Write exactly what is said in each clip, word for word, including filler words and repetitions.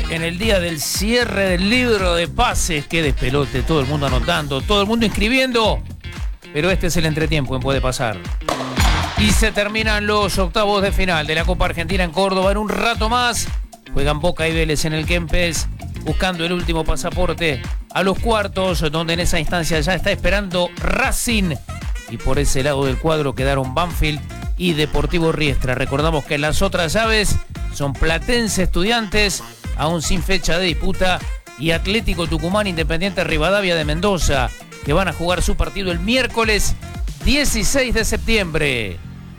en el día del cierre del libro de pases. Qué despelote, todo el mundo anotando, todo el mundo inscribiendo. Pero este es el entretiempo en Puede Pasar. Y se terminan los octavos de final de la Copa Argentina en Córdoba. En un rato más juegan Boca y Vélez en el Kempes, buscando el último pasaporte a los cuartos, donde en esa instancia ya está esperando Racing. Y por ese lado del cuadro quedaron Banfield y Deportivo Riestra. Recordamos que las otras llaves son Platense Estudiantes, aún sin fecha de disputa, y Atlético Tucumán Independiente Rivadavia de Mendoza, que van a jugar su partido el miércoles dieciséis de septiembre.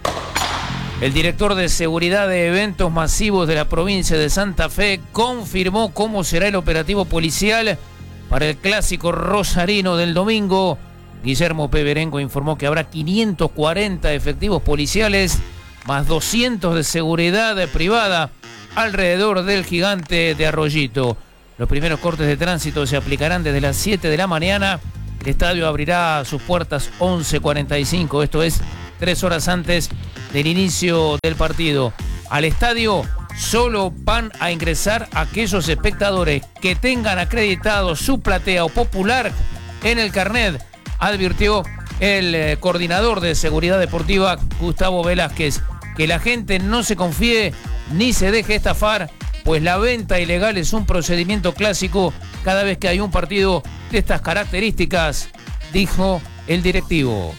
El director de seguridad de eventos masivos de la provincia de Santa Fe confirmó cómo será el operativo policial para el clásico rosarino del domingo. Guillermo Peberengo informó que habrá quinientos cuarenta efectivos policiales más doscientos de seguridad privada alrededor del Gigante de Arroyito. Los primeros cortes de tránsito se aplicarán desde las siete de la mañana. El estadio abrirá sus puertas once cuarenta y cinco, esto es tres horas antes del inicio del partido. Al estadio solo van a ingresar aquellos espectadores que tengan acreditado su platea o popular en el carnet, advirtió el eh, coordinador de seguridad deportiva, Gustavo Velázquez. Que la gente no se confíe ni se deje estafar, pues la venta ilegal es un procedimiento clásico cada vez que hay un partido de estas características, dijo el directivo.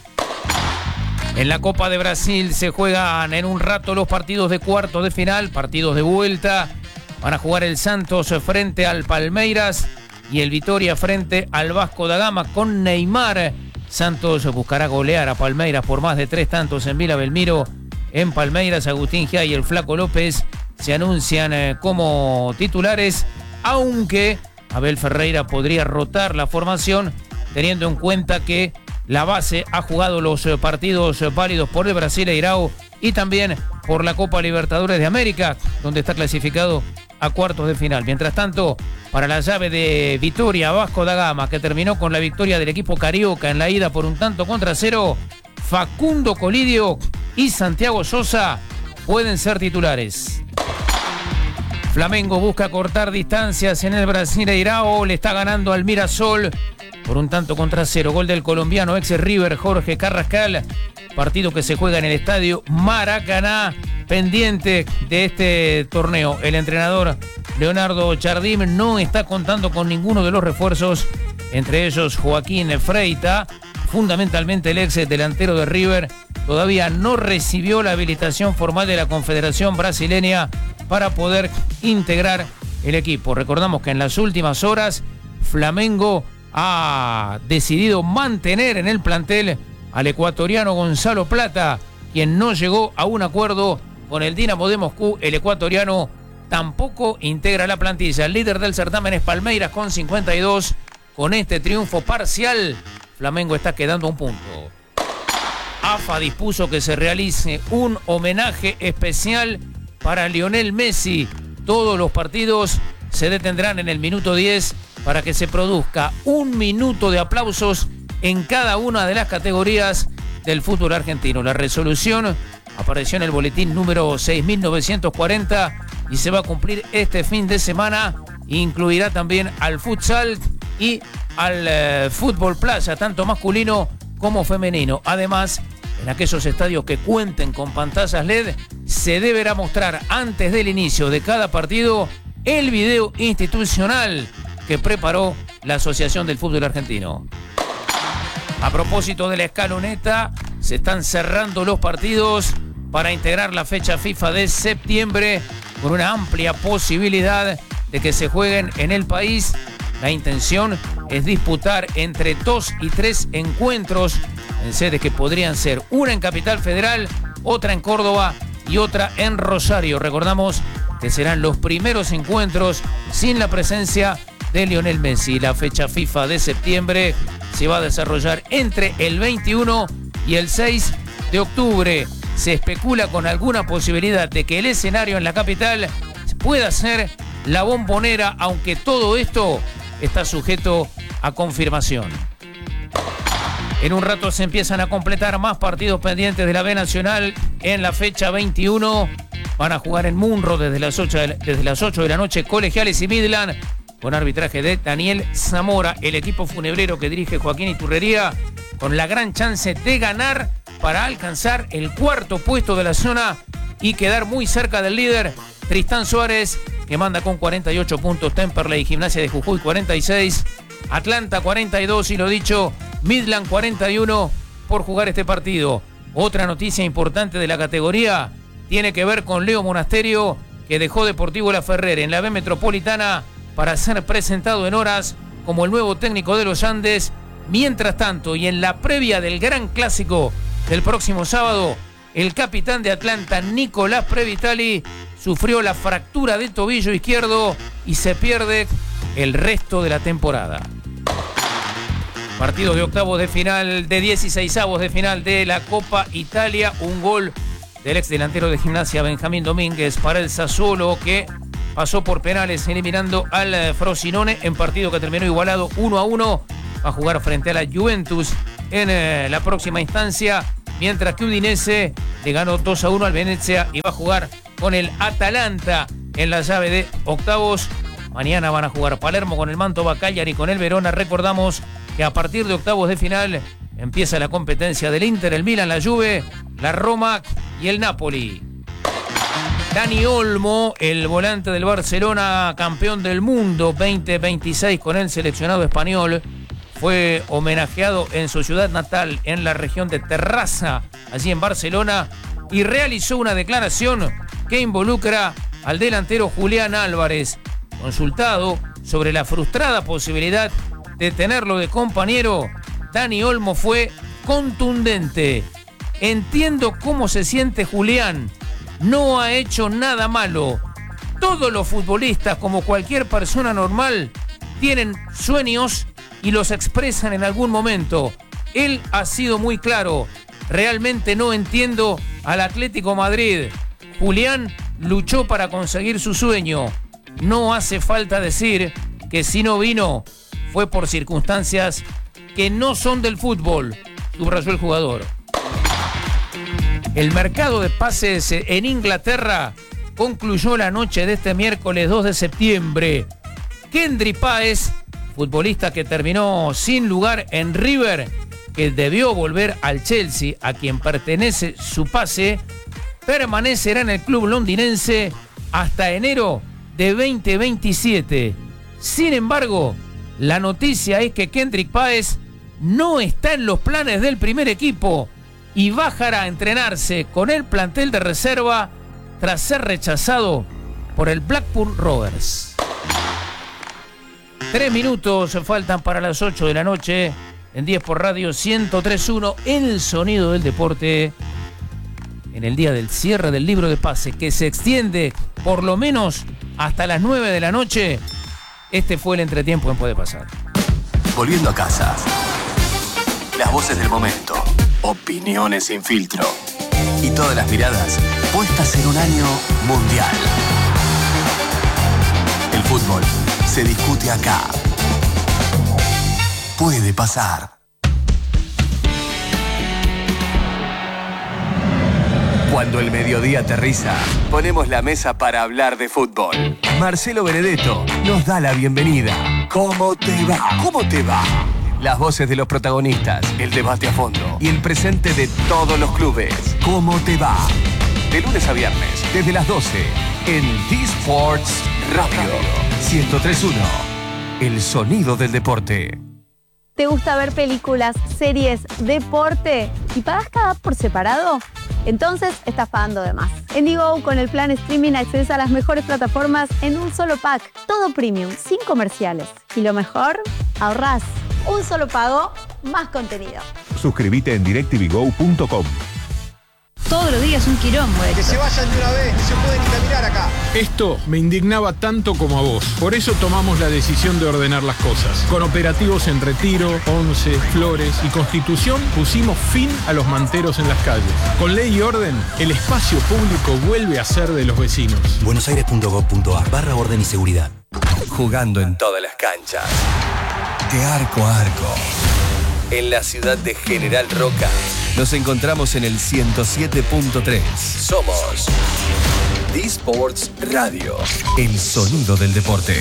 En la Copa de Brasil se juegan en un rato los partidos de cuartos de final, partidos de vuelta. Van a jugar el Santos frente al Palmeiras y el Vitória frente al Vasco da Gama con Neymar. Santos buscará golear a Palmeiras por más de tres tantos en Vila Belmiro. En Palmeiras, Agustín Gia y el Flaco López se anuncian eh, como titulares, aunque Abel Ferreira podría rotar la formación, teniendo en cuenta que la base ha jugado los eh, partidos eh, válidos por el Brasileirao y también por la Copa Libertadores de América, donde está clasificado a cuartos de final. Mientras tanto, para la llave de Vitória Vasco da Gama, que terminó con la victoria del equipo carioca en la ida por un tanto contra cero, Facundo Colidio y Santiago Sosa pueden ser titulares. Flamengo busca cortar distancias en el Brasileirao, le está ganando al Mirasol por un tanto contra cero. Gol del colombiano ex River Jorge Carrascal, partido que se juega en el estadio Maracaná, pendiente de este torneo. El entrenador Leonardo Jardim no está contando con ninguno de los refuerzos, entre ellos Joaquín Freita, fundamentalmente el ex delantero de River. Todavía no recibió la habilitación formal de la Confederación Brasileña para poder integrar el equipo. Recordamos que en las últimas horas Flamengo ha decidido mantener en el plantel al ecuatoriano Gonzalo Plata, quien no llegó a un acuerdo con el Dinamo de Moscú. El ecuatoriano tampoco integra la plantilla. El líder del certamen es Palmeiras con cincuenta y dos. Con este triunfo parcial, Flamengo está quedando a un punto. A F A dispuso que se realice un homenaje especial para Lionel Messi. Todos los partidos se detendrán en el minuto diez para que se produzca un minuto de aplausos en cada una de las categorías del fútbol argentino. La resolución apareció en el boletín número seis mil novecientos cuarenta y se va a cumplir este fin de semana. Incluirá también al futsal y al eh, fútbol playa, tanto masculino como femenino. Además, en aquellos estadios que cuenten con pantallas L E D, se deberá mostrar antes del inicio de cada partido el video institucional que preparó la Asociación del Fútbol Argentino. A propósito de la escaloneta, se están cerrando los partidos para integrar la fecha FIFA de septiembre, con una amplia posibilidad de que se jueguen en el país. La intención es disputar entre dos y tres encuentros en sedes que podrían ser una en Capital Federal, otra en Córdoba y otra en Rosario. Recordamos que serán los primeros encuentros sin la presencia de Lionel Messi. La fecha FIFA de septiembre se va a desarrollar entre el veintiuno y el seis de octubre. Se especula con alguna posibilidad de que el escenario en la capital pueda ser la Bombonera, aunque todo esto está sujeto a confirmación. En un rato se empiezan a completar más partidos pendientes de la B Nacional en la fecha veintiuno. van a jugar en Munro desde las ocho de la, desde las ocho de la noche, Colegiales y Midland, con arbitraje de Daniel Zamora. El equipo funebrero que dirige Joaquín Iturrería, con la gran chance de ganar para alcanzar el cuarto puesto de la zona y quedar muy cerca del líder, Tristán Suárez, que manda con cuarenta y ocho puntos, Temperley, Gimnasia de Jujuy cuarenta y seis, Atlanta cuarenta y dos y lo dicho, Midland cuarenta y uno por jugar este partido. Otra noticia importante de la categoría tiene que ver con Leo Monasterio, que dejó Deportivo La Ferrer en la B Metropolitana para ser presentado en horas como el nuevo técnico de los Andes. Mientras tanto, y en la previa del gran clásico del próximo sábado, el capitán de Atlanta, Nicolás Previtali, sufrió la fractura de tobillo izquierdo y se pierde el resto de la temporada. Partido de octavos de final, de dieciseisavos de final de la Copa Italia. Un gol del ex delantero de Gimnasia, Benjamín Domínguez, para el Sassuolo, que pasó por penales eliminando al Frosinone en partido que terminó igualado uno a uno. Va a jugar frente a la Juventus en eh, la próxima instancia, mientras que Udinese le ganó dos a uno al Venezia y va a jugar con el Atalanta en la llave de octavos. Mañana van a jugar Palermo con el Mantova, Cagliari con el Verona. Recordamos que a partir de octavos de final empieza la competencia del Inter, el Milan, la Juve, la Roma y el Napoli. Dani Olmo, el volante del Barcelona, campeón del mundo veinte veintiséis con el seleccionado español, fue homenajeado en su ciudad natal, en la región de Terrassa, allí en Barcelona, y realizó una declaración que involucra al delantero Julián Álvarez. Consultado sobre la frustrada posibilidad de tenerlo de compañero, Dani Olmo fue contundente. Entiendo cómo se siente Julián. No ha hecho nada malo. Todos los futbolistas, como cualquier persona normal, tienen sueños y los expresan en algún momento. Él ha sido muy claro. Realmente no entiendo al Atlético Madrid. Julián luchó para conseguir su sueño. No hace falta decir que si no vino fue por circunstancias que no son del fútbol, subrayó el jugador. El mercado de pases en Inglaterra concluyó la noche de este miércoles dos de septiembre. Kendry Páez, futbolista que terminó sin lugar en River, que debió volver al Chelsea, a quien pertenece su pase, permanecerá en el club londinense hasta enero de veinte veintisiete. Sin embargo, la noticia es que Kendrick Páez no está en los planes del primer equipo y bajará a entrenarse con el plantel de reserva tras ser rechazado por el Blackburn Rovers. Tres minutos faltan para las ocho de la noche en diez por Radio ciento tres punto uno, el sonido del deporte, en el día del cierre del libro de pases, que se extiende por lo menos hasta las nueve de la noche. Este fue el entretiempo en Puede Pasar. Volviendo a casa. Las voces del momento. Opiniones sin filtro. Y todas las miradas puestas en un año mundial. El fútbol se discute acá. Puede Pasar. Cuando el mediodía aterriza, ponemos la mesa para hablar de fútbol. Marcelo Benedetto nos da la bienvenida. ¿Cómo te va? ¿Cómo te va? Las voces de los protagonistas, el debate a fondo y el presente de todos los clubes. ¿Cómo te va? De lunes a viernes, desde las doce, en T-Sports Radio ciento tres punto uno. El sonido del deporte. ¿Te gusta ver películas, series, deporte y pagas cada por separado? Entonces estás pagando de más. En Digo, con el plan streaming accedes a las mejores plataformas en un solo pack. Todo premium, sin comerciales. Y lo mejor, ahorrás. Un solo pago, más contenido. Suscríbete en directv go punto com. Todos los días un quilombo esto. Que se vayan de una vez, no se pueden ni caminar acá. Esto me indignaba tanto como a vos. Por eso tomamos la decisión de ordenar las cosas. Con operativos en Retiro, Once, Flores y Constitución pusimos fin a los manteros en las calles. Con ley y orden, el espacio público vuelve a ser de los vecinos. buenosaires punto gov punto ar barra orden y seguridad. Jugando en todas las canchas. De arco a arco. En la ciudad de General Roca. Nos encontramos en el ciento siete punto tres. Somos D-Sports Radio. El sonido del deporte.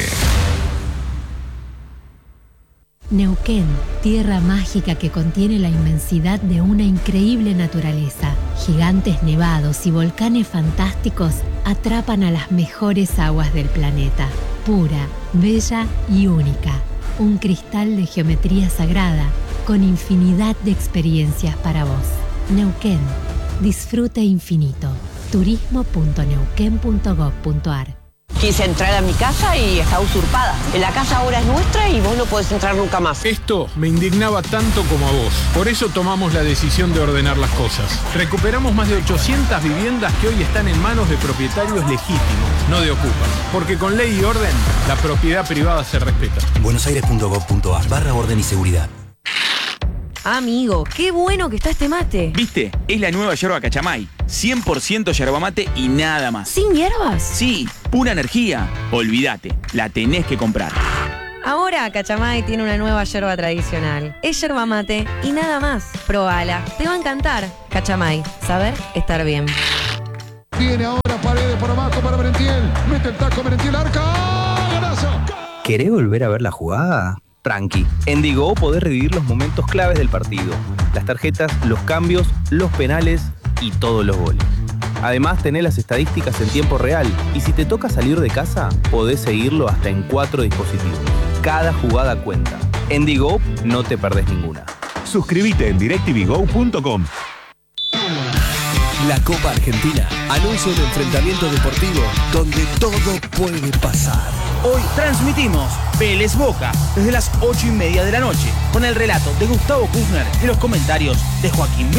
Neuquén, tierra mágica que contiene la inmensidad de una increíble naturaleza. Gigantes nevados y volcanes fantásticos atrapan a las mejores aguas del planeta. Pura, bella y única. Un cristal de geometría sagrada con infinidad de experiencias para vos. Neuquén, disfrute infinito. turismo punto neuquén punto gob punto ar. Quise entrar a mi casa y está usurpada. La casa ahora es nuestra y vos no podés entrar nunca más. Esto me indignaba tanto como a vos. Por eso tomamos la decisión de ordenar las cosas. Recuperamos más de ochocientas viviendas que hoy están en manos de propietarios legítimos, no de ocupas. Porque con ley y orden, la propiedad privada se respeta. buenosaires punto gob punto ar barra orden y seguridad. Amigo, qué bueno que está este mate. ¿Viste? Es la nueva yerba Cachamay. cien por ciento yerba mate y nada más. ¿Sin hierbas? Sí, pura energía. Olvídate, la tenés que comprar. Ahora Cachamay tiene una nueva yerba tradicional. Es yerba mate y nada más. Probala, te va a encantar. Cachamay, saber estar bien. Viene ahora Paredes por abajo para Merentiel. Mete el taco Merentiel, arca. ¡Golazo! ¿Querés volver a ver la jugada? Tranqui, en Digo podés revivir los momentos claves del partido, las tarjetas, los cambios, los penales y todos los goles. Además tenés las estadísticas en tiempo real y si te toca salir de casa, podés seguirlo hasta en cuatro dispositivos. Cada jugada cuenta. En Digo no te perdés ninguna. Suscríbete en directv go punto com. La Copa Argentina anuncia un enfrentamiento deportivo donde todo puede pasar. Hoy transmitimos Vélez Boca desde las ocho y media de la noche con el relato de Gustavo Kufner y los comentarios de Joaquín Bruno.